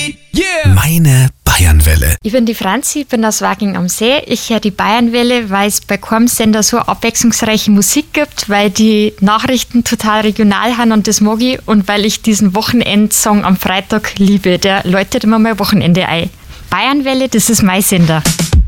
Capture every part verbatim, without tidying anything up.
Yeah. Meine Bayernwelle. Ich bin die Franzi, bin aus Waging am See. Ich höre die Bayernwelle, weil es bei keinem Sender so abwechslungsreiche Musik gibt, weil die Nachrichten total regional sind und das mag ich und weil ich diesen Wochenendsong am Freitag liebe. Der läutet immer mal Wochenende ein. Bayernwelle, das ist mein Sender.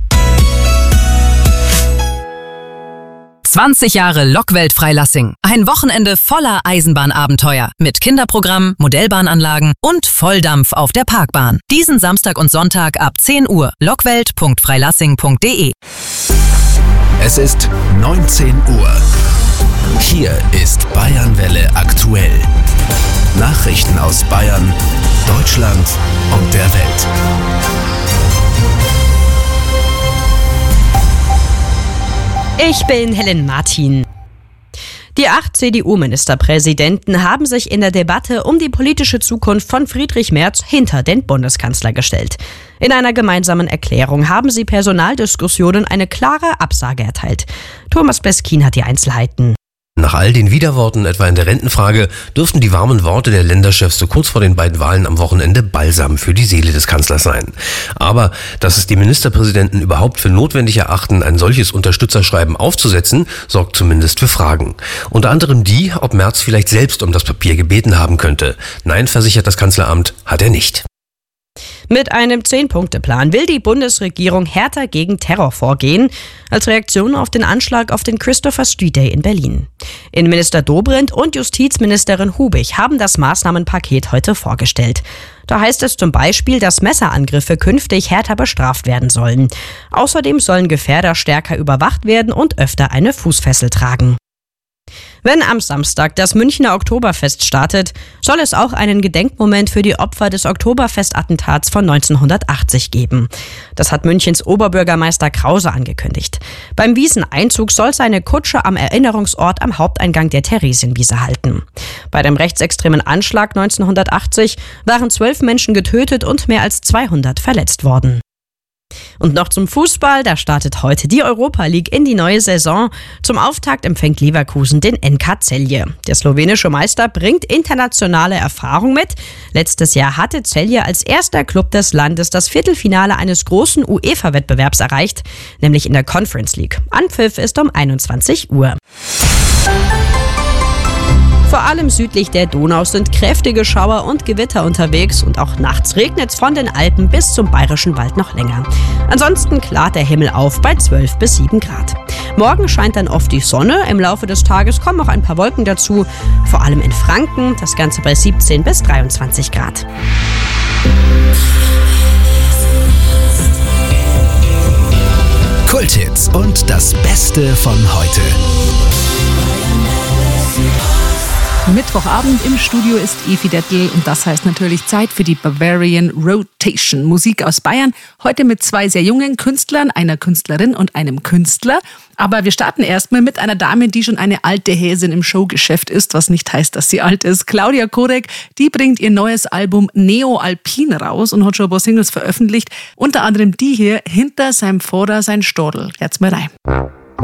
zwanzig Jahre Lokwelt Freilassing. Ein Wochenende voller Eisenbahnabenteuer. Mit Kinderprogramm, Modellbahnanlagen und Volldampf auf der Parkbahn. Diesen Samstag und Sonntag ab zehn Uhr. lockwelt punkt freilassing punkt de. Es ist neunzehn Uhr. Hier ist Bayernwelle aktuell. Nachrichten aus Bayern, Deutschland und der Welt. Ich bin Helen Martin. Die acht C D U-Ministerpräsidenten haben sich in der Debatte um die politische Zukunft von Friedrich Merz hinter den Bundeskanzler gestellt. In einer gemeinsamen Erklärung haben sie Personaldiskussionen eine klare Absage erteilt. Thomas Bleskin hat die Einzelheiten. Nach all den Widerworten, etwa in der Rentenfrage, dürften die warmen Worte der Länderchefs so kurz vor den beiden Wahlen am Wochenende Balsam für die Seele des Kanzlers sein. Aber dass es die Ministerpräsidenten überhaupt für notwendig erachten, ein solches Unterstützerschreiben aufzusetzen, sorgt zumindest für Fragen. Unter anderem die, ob Merz vielleicht selbst um das Papier gebeten haben könnte. Nein, versichert das Kanzleramt, hat er nicht. Mit einem Zehn-Punkte-Plan will die Bundesregierung härter gegen Terror vorgehen, als Reaktion auf den Anschlag auf den Christopher Street Day in Berlin. Innenminister Dobrindt und Justizministerin Hubig haben das Maßnahmenpaket heute vorgestellt. Da heißt es zum Beispiel, dass Messerangriffe künftig härter bestraft werden sollen. Außerdem sollen Gefährder stärker überwacht werden und öfter eine Fußfessel tragen. Wenn am Samstag das Münchner Oktoberfest startet, soll es auch einen Gedenkmoment für die Opfer des Oktoberfest-Attentats von neunzehnhundertachtzig geben. Das hat Münchens Oberbürgermeister Krause angekündigt. Beim Wieseneinzug soll seine Kutsche am Erinnerungsort am Haupteingang der Theresienwiese halten. Bei dem rechtsextremen Anschlag neunzehnhundertachtzig waren zwölf Menschen getötet und mehr als zweihundert verletzt worden. Und noch zum Fußball, da startet heute die Europa League in die neue Saison. Zum Auftakt empfängt Leverkusen den N K Celje. Der slowenische Meister bringt internationale Erfahrung mit. Letztes Jahr hatte Celje als erster Club des Landes das Viertelfinale eines großen UEFA-Wettbewerbs erreicht, nämlich in der Conference League. Anpfiff ist um einundzwanzig Uhr. Vor allem südlich der Donau sind kräftige Schauer und Gewitter unterwegs und auch nachts regnet es von den Alpen bis zum Bayerischen Wald noch länger. Ansonsten klart der Himmel auf bei zwölf bis sieben Grad. Morgen scheint dann oft die Sonne, im Laufe des Tages kommen auch ein paar Wolken dazu, vor allem in Franken, das Ganze bei siebzehn bis dreiundzwanzig Grad. Kulthits und das Beste von heute. Mittwochabend im Studio ist Evi Dettel und das heißt natürlich Zeit für die Bavarian Rotation. Musik aus Bayern, heute mit zwei sehr jungen Künstlern, einer Künstlerin und einem Künstler. Aber wir starten erstmal mit einer Dame, die schon eine alte Häsin im Showgeschäft ist, was nicht heißt, dass sie alt ist. Claudia Korek, die bringt ihr neues Album Neo Alpin raus und hat schon ein paar Singles veröffentlicht. Unter anderem die hier, Hinter seinem Vorder sein Stodel. Jetzt mal rein.